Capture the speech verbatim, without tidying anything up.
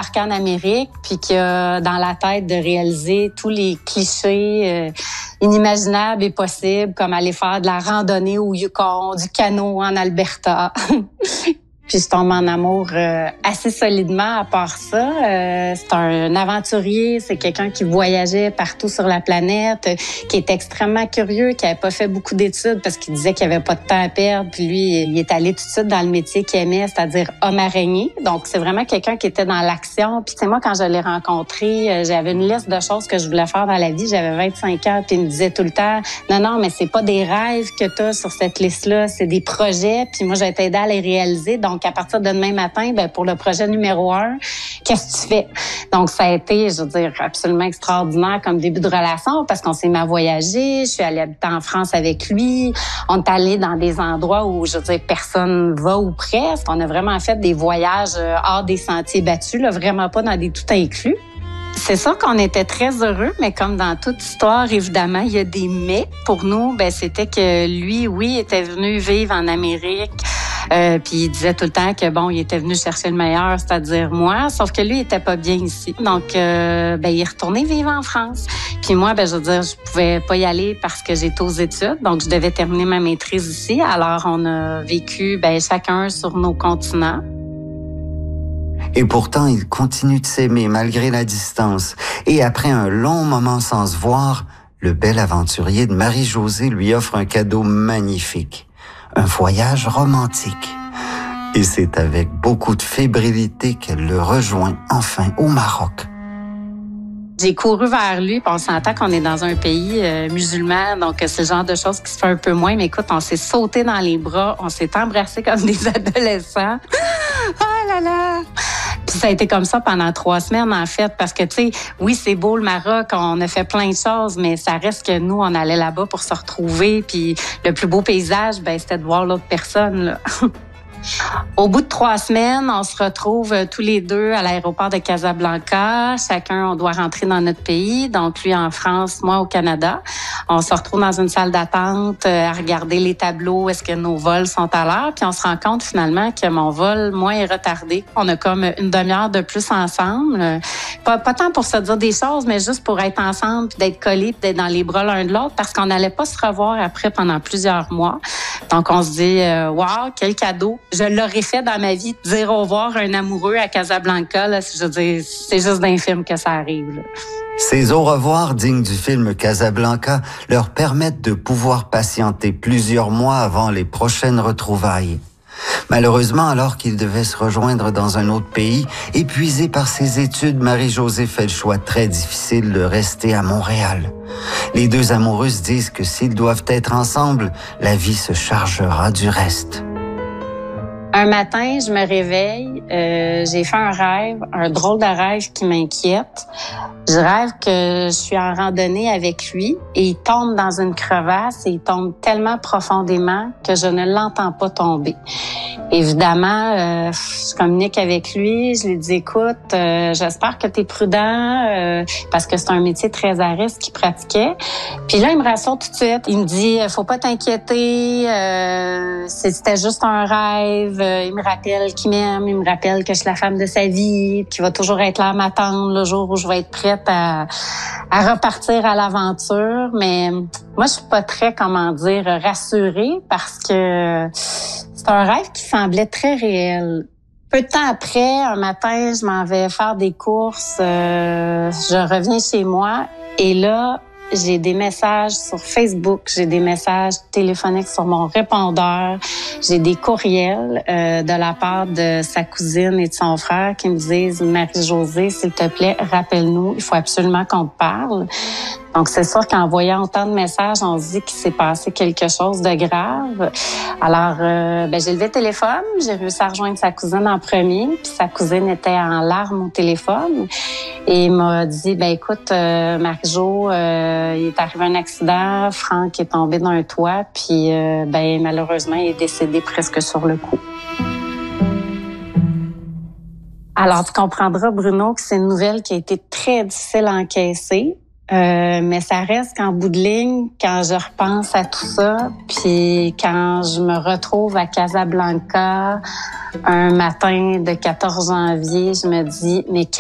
embarqué en Amérique, puis qui a dans la tête de réaliser tous les clichés euh, inimaginables et possibles, comme aller faire de la randonnée au Yukon, du canot en Alberta. Puis je tombe en amour euh, assez solidement à part ça. Euh, c'est un aventurier, c'est quelqu'un qui voyageait partout sur la planète, euh, qui est extrêmement curieux, qui avait pas fait beaucoup d'études parce qu'il disait qu'il avait pas de temps à perdre. Puis lui, il est allé tout de suite dans le métier qu'il aimait, c'est-à-dire homme araignée. Donc c'est vraiment quelqu'un qui était dans l'action. Puis tu sais, moi, quand je l'ai rencontré, euh, j'avais une liste de choses que je voulais faire dans la vie. J'avais vingt-cinq ans, puis il me disait tout le temps, non, non, mais c'est pas des rêves que t'as sur cette liste-là, c'est des projets. Puis moi, j'ai t'aider à les réaliser. Donc à partir de demain matin, ben pour le projet numéro un, qu'est-ce que tu fais? Donc, ça a été, je veux dire, absolument extraordinaire comme début de relation parce qu'on s'est mis à voyager. Je suis allée habiter en France avec lui. On est allé dans des endroits où, je veux dire, personne va ou presque. On a vraiment fait des voyages hors des sentiers battus, là, vraiment pas dans des tout inclus. C'est sûr qu'on était très heureux, mais comme dans toute histoire, évidemment, il y a des mais. Pour nous, ben c'était que lui, oui, était venu vivre en Amérique. Euh, puis il disait tout le temps que bon, il était venu chercher le meilleur, c'est-à-dire moi, sauf que lui, il était pas bien ici. Donc, euh, ben il est retourné vivre en France. Puis moi, ben je veux dire, je pouvais pas y aller parce que j'étais aux études, donc je devais terminer ma maîtrise ici. Alors, on a vécu ben chacun sur nos continents. Et pourtant, ils continuent de s'aimer malgré la distance. Et après un long moment sans se voir, le bel aventurier de Marie-Josée lui offre un cadeau magnifique. Un voyage romantique. Et c'est avec beaucoup de fébrilité qu'elle le rejoint enfin au Maroc. J'ai couru vers lui, puis on s'entend qu'on est dans un pays euh, musulman, donc c'est le genre de choses qui se fait un peu moins. Mais écoute, on s'est sauté dans les bras, on s'est embrassés comme des adolescents. Oh là là! Puis ça a été comme ça pendant trois semaines, en fait, parce que, tu sais, oui, c'est beau le Maroc, on a fait plein de choses, mais ça reste que nous, on allait là-bas pour se retrouver, puis le plus beau paysage, ben c'était de voir l'autre personne, là. Au bout de trois semaines, on se retrouve tous les deux à l'aéroport de Casablanca. Chacun, on doit rentrer dans notre pays. Donc, lui en France, moi au Canada. On se retrouve dans une salle d'attente à regarder les tableaux. Est-ce que nos vols sont à l'heure? Puis on se rend compte finalement que mon vol, moi, est retardé. On a comme une demi-heure de plus ensemble. Pas, pas tant pour se dire des choses, mais juste pour être ensemble, puis d'être collés, puis d'être dans les bras l'un de l'autre, parce qu'on n'allait pas se revoir après pendant plusieurs mois. Donc, on se dit, euh, wow, quel cadeau. Je l'aurais fait dans ma vie, dire au revoir à un amoureux à Casablanca. Là, je veux dire, c'est juste d'un film que ça arrive. Là. Ces au revoir dignes du film Casablanca leur permettent de pouvoir patienter plusieurs mois avant les prochaines retrouvailles. Malheureusement, alors qu'ils devaient se rejoindre dans un autre pays, épuisée par ses études, Marie-Josée fait le choix très difficile de rester à Montréal. Les deux amoureuses disent que s'ils doivent être ensemble, la vie se chargera du reste. Un matin, je me réveille, euh, j'ai fait un rêve, un drôle de rêve qui m'inquiète. Je rêve que je suis en randonnée avec lui et il tombe dans une crevasse et il tombe tellement profondément que je ne l'entends pas tomber. Évidemment, euh, je communique avec lui, je lui dis, écoute, euh, j'espère que tu es prudent euh, parce que c'est un métier très à risque qu'il pratiquait. Puis là, il me rassure tout de suite. Il me dit, faut pas t'inquiéter, euh, c'était juste un rêve. Il me rappelle qu'il m'aime, il me rappelle que je suis la femme de sa vie, qu'il va toujours être là à m'attendre le jour où je vais être prête à, à repartir à l'aventure. Mais moi, je suis pas très, comment dire, rassurée parce que c'est un rêve qui semblait très réel. Peu de temps après, un matin, je m'en vais faire des courses. Euh, je reviens chez moi et là, j'ai des messages sur Facebook, j'ai des messages téléphoniques sur mon répondeur, j'ai des courriels euh, de la part de sa cousine et de son frère qui me disent « Marie-Josée, s'il te plaît, rappelle-nous, il faut absolument qu'on te parle ». Donc, c'est sûr qu'en voyant autant de messages, on se dit qu'il s'est passé quelque chose de grave. Alors, euh, ben, j'ai levé le téléphone, j'ai réussi à rejoindre sa cousine en premier, puis sa cousine était en larmes au téléphone et il m'a dit, ben écoute, euh, Marie-Jo, euh, il est arrivé un accident, Franck est tombé d'un toit, puis euh, ben malheureusement, il est décédé presque sur le coup. Alors, tu comprendras, Bruno, que c'est une nouvelle qui a été très difficile à encaisser. Euh, mais ça reste qu'en bout de ligne, quand je repense à tout ça, puis quand je me retrouve à Casablanca un matin de quatorze janvier, je me dis, mais